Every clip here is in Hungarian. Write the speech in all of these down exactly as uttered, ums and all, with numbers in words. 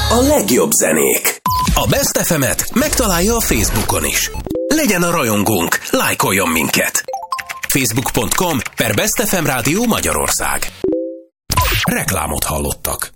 A legjobb zenék. A Best ef emet megtalálja a Facebookon is. Legyen a rajongónk, lájkoljon minket. facebook pont com per Best ef em Rádió Magyarország. Reklámot hallottak.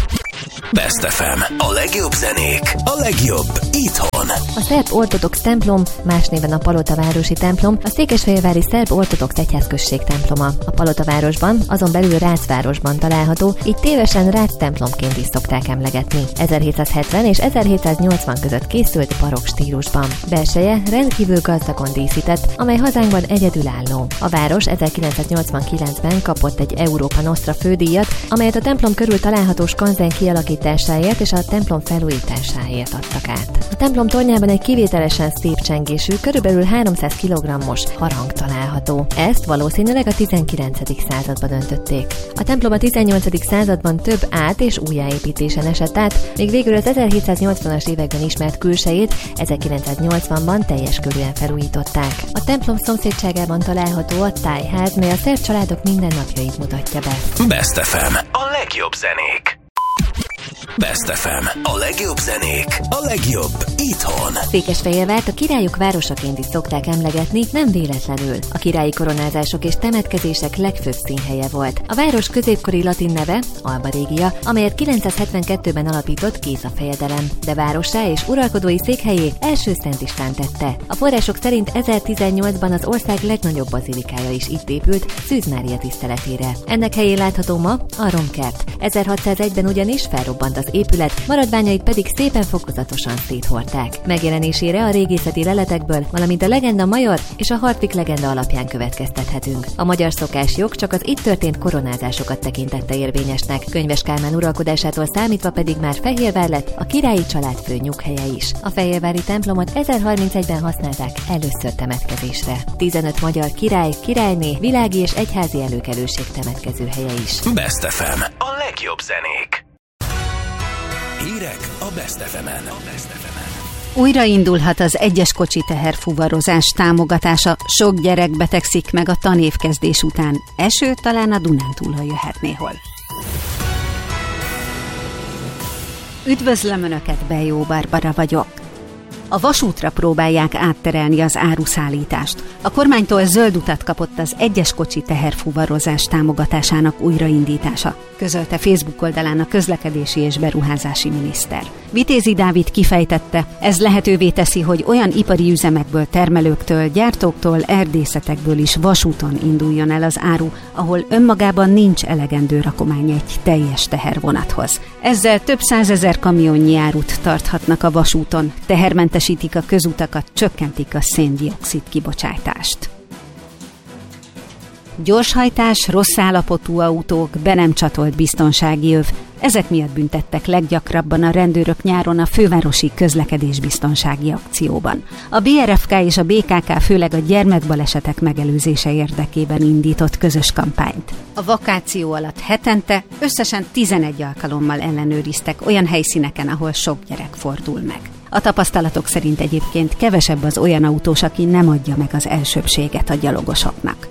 Best ef em. A legjobb zenék. A legjobb itthon. A szerb ortodox templom, más néven a Palotavárosi templom, a székesfehérvári szerb ortodox egyházközség temploma. A Palotavárosban, azon belül Ráczvárosban található, így tévesen Rác templomként is szokták emlegetni. ezerhétszázhetven és ezerhétszáznyolcvan között készült barokk stílusban. Belseje rendkívül gazdagon díszített, amely hazánkban egyedülálló. A város ezerkilencszáznyolcvankilencben kapott egy Európa Nostra fődíjat, amelyet a templom körül található skanzen kialakításáért és a templom felújításáért adtak át. A templom tornyában egy kivételesen szép csengésű, körülbelül háromszáz kilogrammos harang található. Ezt valószínűleg a tizenkilencedik században öntötték. A templom a tizennyolcadik században több át- és újjáépítésen esett át, még végül az ezerhétszáznyolcvanas években ismert külsejét ezerkilencszáznyolcvanban teljes körűen felújították. A templom szomszédságában található a tájház, mely a szerb családok mindennapjait mutatja be. Best ef em. A legjobb zenék. Best ef em. A legjobb zenék. A legjobb itthon. Székesfehérvárt a királyok városaként is szokták emlegetni, nem véletlenül. A királyi koronázások és temetkezések legfőbb színhelye volt. A város középkori latin neve Alba Regia, amelyet kilencszázhetvenkettőben alapított Géza fejedelem, de várossá és uralkodói székhelyé első Szent István tette. A források szerint ezertizennyolcban az ország legnagyobb bazilikája is itt épült, Szűz Mária tiszteletére. Ennek helyén látható ma a romkert. ezerhatszázegyben ugyanis felrobbant az épület, maradványait pedig szépen fokozatosan széthordták. Megjelenésére a régészeti leletekből, valamint a legenda major és a Hartwig legenda alapján következtethetünk. A magyar szokásjog csak az itt történt koronázásokat tekintette érvényesnek, Könyves Kálmán uralkodásától számítva pedig már Fehérvár lett a királyi család fő nyughelye is. A fehérvári templomot ezerharmincegyben használták először temetkezésre. tizenöt magyar király, királyné, világi és egyházi előkelőség temetkezőhelye is. Best ef em. A legjobb zenék. Hírek a Best ef emen. Újraindulhat az egyes kocsi teherfuvarozás támogatása, sok gyerek betegszik meg a tanévkezdés után. Eső talán a Dunántúlon jöhet néhol. Üdvözlöm Önöket, Bejó Barbara vagyok. A vasútra próbálják átterelni az áruszállítást. A kormánytól zöld utat kapott az egyes kocsi teherfuvarozás támogatásának újraindítása, közölte Facebook oldalán a közlekedési és beruházási miniszter. Vitézi Dávid kifejtette, ez lehetővé teszi, hogy olyan ipari üzemekből, termelőktől, gyártóktól, erdészetekből is vasúton induljon el az áru, ahol önmagában nincs elegendő rakomány egy teljes tehervonathoz. Ezzel több százezer kamionnyi árut tarthatnak a vasúton, tehermentesítik a közutakat, csökkentik a szén-dioxid kibocsátást. Gyorshajtás, rossz állapotú autók, be nem csatolt biztonsági öv. Ezek miatt büntettek leggyakrabban a rendőrök nyáron a fővárosi közlekedésbiztonsági akcióban. A bé er ef ká és a bé ká ká főleg a gyermekbalesetek megelőzése érdekében indított közös kampányt. A vakáció alatt hetente összesen tizenegy alkalommal ellenőriztek olyan helyszíneken, ahol sok gyerek fordul meg. A tapasztalatok szerint egyébként kevesebb az olyan autós, aki nem adja meg az elsőbbséget a gyalogosoknak.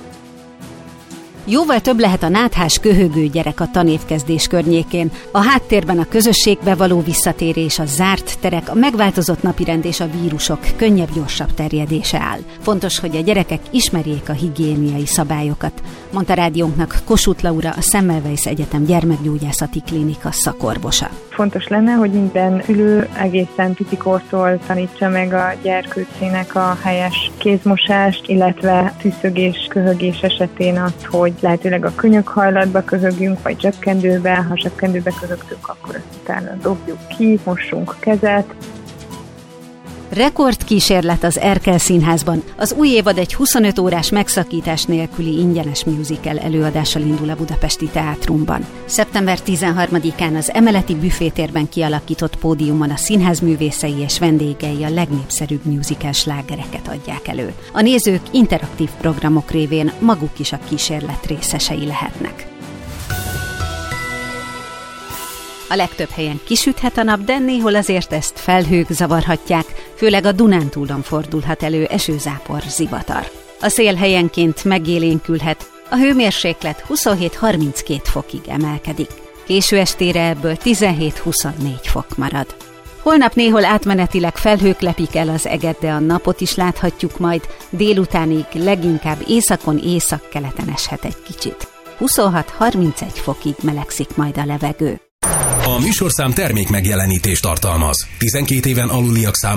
Jóval több lehet a náthás köhögő gyerek a tanévkezdés környékén. A háttérben a közösségbe való visszatérés, a zárt terek, a megváltozott napirend és a vírusok könnyebb, gyorsabb terjedése áll. Fontos, hogy a gyerekek ismerjék a higiéniai szabályokat, mondta rádiónknak Kossuth Laura, a Semmelweis Egyetem gyermekgyógyászati klinika szakorvosa. Fontos lenne, hogy minden szülő egészen picikortól tanítsa meg a gyerkőcének a helyes kézmosást, illetve tüszögés, köhögés esetén azt, hogy lehetőleg a könyökhajlatba köhögjünk, vagy zsebkendőbe. Ha zsebkendőbe köhögtünk, akkor ezt utána dobjuk ki, mossunk kezet. Rekordkísérlet az Erkel Színházban. Az új évad egy huszonöt órás megszakítás nélküli ingyenes musical előadással indul a Budapesti Teátrumban. szeptember tizenharmadikán az emeleti büfétérben kialakított pódiumon a színház művészei és vendégei a legnépszerűbb musical slágereket adják elő. A nézők interaktív programok révén maguk is a kísérlet részesei lehetnek. A legtöbb helyen kisüthet a nap, de néhol azért ezt felhők zavarhatják, főleg a Dunántúlon fordulhat elő esőzápor, zivatar. A szél helyenként megélénkülhet, a hőmérséklet huszonhét-harminckét fokig emelkedik. Késő estére ebből tizenhét-huszonnégy fok marad. Holnap néhol átmenetileg felhők lepik el az eget, de a napot is láthatjuk majd, délutánig leginkább északon, északkeleten eshet egy kicsit. huszonhat-harmincegy fokig melegszik majd a levegő. A műsorszám termék megjelenítést tartalmaz. tizenkét éven aluliak számára